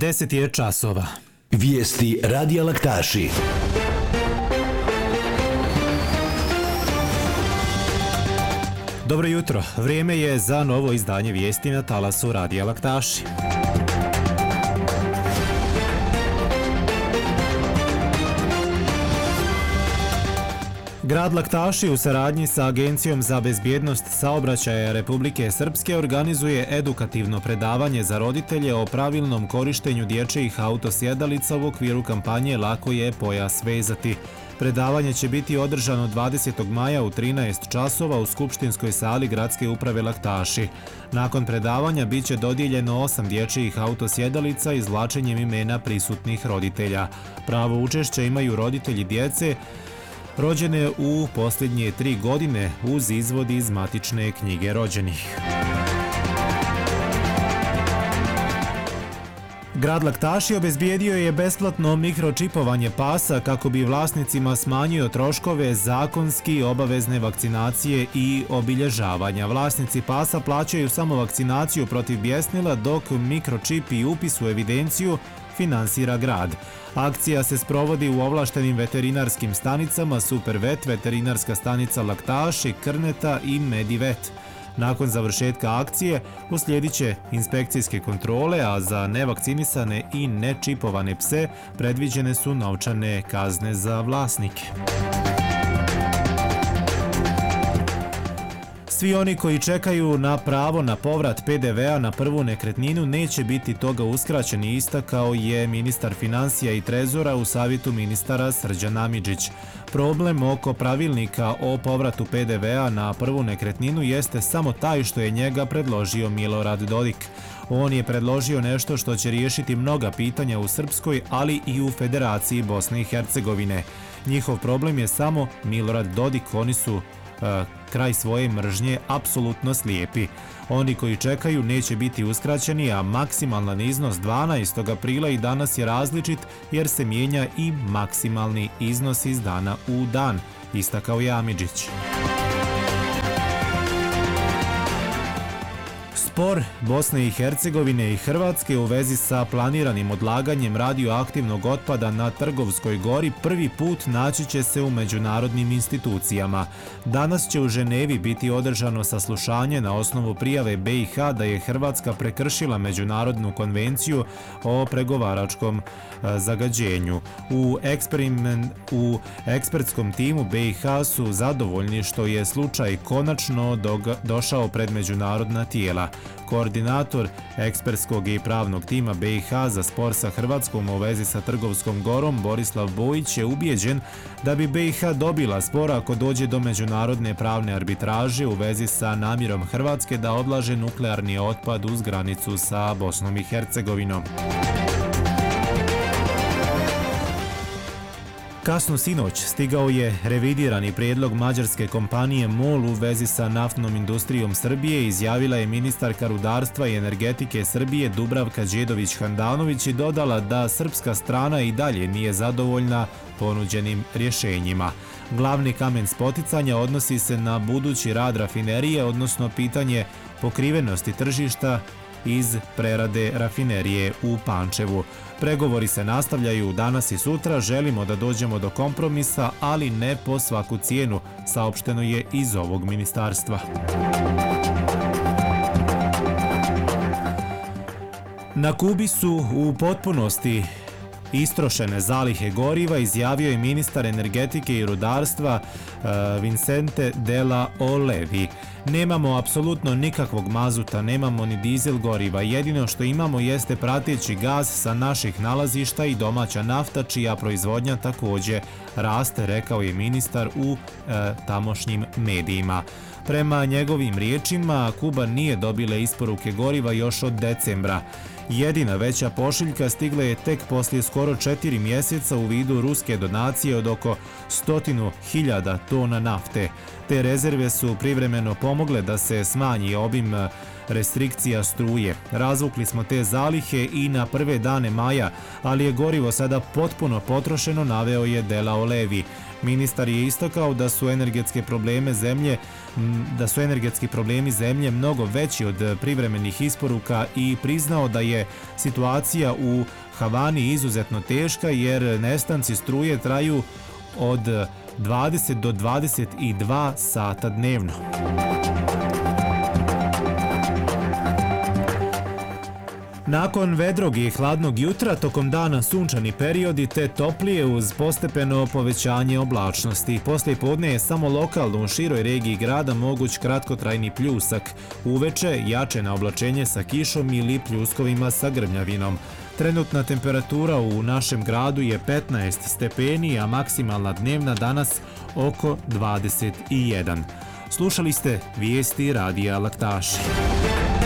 10 je časova. Vijesti Radija Laktaši. Dobro jutro, vrijeme je za novo izdanje vijesti na talasu Radija Laktaši. Grad Laktaši u saradnji sa Agencijom za bezbjednost saobraćaja Republike Srpske organizuje edukativno predavanje za roditelje o pravilnom korištenju dječjih autosjedalica u okviru kampanje Lako je pojas vezati. Predavanje će biti održano 20. maja u 13 časova u skupštinskoj sali Gradske uprave Laktaši. Nakon predavanja bit će dodijeljeno 8 dječjih autosjedalica izvlačenjem imena prisutnih roditelja. Pravo učešće imaju roditelji djece rođene u posljednje 3 godine uz izvod iz matične knjige rođenih. Grad Laktaši obezbijedio je besplatno mikročipovanje pasa kako bi vlasnicima smanjio troškove zakonski obavezne vakcinacije i obilježavanja. Vlasnici pasa plaćaju samo vakcinaciju protiv bjesnila, dok mikročip i upis u evidenciju finansira grad. Akcija se sprovodi u ovlaštenim veterinarskim stanicama Supervet, veterinarska stanica Laktaši, Krneta i Medivet. Nakon završetka akcije uslijedit će inspekcijske kontrole, a za nevakcinisane i nečipovane pse predviđene su novčane kazne za vlasnike. Svi oni koji čekaju na pravo na povrat PDV-a na prvu nekretninu neće biti toga uskraćeni, istakao je ministar financija i trezora u savjetu ministara Srđan Amidžić. Problem oko pravilnika o povratu PDV-a na prvu nekretninu jeste samo taj što je njega predložio Milorad Dodik. On je predložio nešto što će riješiti mnoga pitanja u Srpskoj, ali i u Federaciji Bosne i Hercegovine. Njihov problem je samo Milorad Dodik, oni su kraj svoje mržnje apsolutno slijepi. Oni koji čekaju neće biti uskraćeni, a maksimalan iznos 12. aprila i danas je različit jer se mijenja i maksimalni iznos iz dana u dan, istakao je Amidžić. Spor Bosne i Hercegovine i Hrvatske u vezi sa planiranim odlaganjem radioaktivnog otpada na Trgovskoj gori prvi put naći će se u međunarodnim institucijama. Danas će u Ženevi biti održano saslušanje na osnovu prijave BiH da je Hrvatska prekršila međunarodnu konvenciju o pregovaračkom zagađenju. U ekspertskom timu BiH su zadovoljni što je slučaj konačno došao pred međunarodna tijela. Koordinator ekspertskog i pravnog tima BiH za spor sa Hrvatskom u vezi sa Trgovskom gorom Borislav Bojić je ubijeđen da bi BiH dobila spor ako dođe do međunarodne pravne arbitraže u vezi sa namjerom Hrvatske da odlaže nuklearni otpad uz granicu sa Bosnom i Hercegovinom. Kasno sinoć stigao je revidirani prijedlog mađarske kompanije MOL u vezi sa naftnom industrijom Srbije, izjavila je ministarka rudarstva i energetike Srbije Dubravka Đedović-Handanović i dodala da srpska strana i dalje nije zadovoljna ponuđenim rješenjima. Glavni kamen spoticanja odnosi se na budući rad rafinerije, odnosno pitanje pokrivenosti tržišta iz prerade rafinerije u Pančevu. Pregovori se nastavljaju danas i sutra, želimo da dođemo do kompromisa, ali ne po svaku cijenu, saopšteno je iz ovog ministarstva. Na Kubi su u potpunosti istrošene zalihe goriva, izjavio je ministar energetike i rudarstva Vicente Della Olevi. Nemamo apsolutno nikakvog mazuta, nemamo ni dizel goriva, jedino što imamo jeste prateći gaz sa naših nalazišta i domaća nafta čija proizvodnja također raste, rekao je ministar u tamošnjim medijima. Prema njegovim riječima, Kuba nije dobila isporuke goriva još od decembra. Jedina veća pošiljka stigla je tek poslije skoro 4 mjeseca u vidu ruske donacije od oko 100.000 tona nafte. Te rezerve su privremeno pomogle da se smanji obim restrikcija struje. Razvukli smo te zalihe i na prve dane maja, ali je gorivo sada potpuno potrošeno, naveo je Delao Levi. Ministar je istakao da su energetski problemi zemlje mnogo veći od privremenih isporuka i priznao da je situacija u Havani izuzetno teška jer nestanci struje traju od 20 do 22 sata dnevno. Nakon vedrog i hladnog jutra, tokom dana sunčani periodi te toplije uz postepeno povećanje oblačnosti. Poslije podne je samo lokalno u široj regiji grada moguć kratkotrajni pljusak. Uveče jače na oblačenje sa kišom ili pljuskovima sa grmljavinom. Trenutna temperatura u našem gradu je 15 stepeni, a maksimalna dnevna danas oko 21. Slušali ste vijesti Radija Laktaši.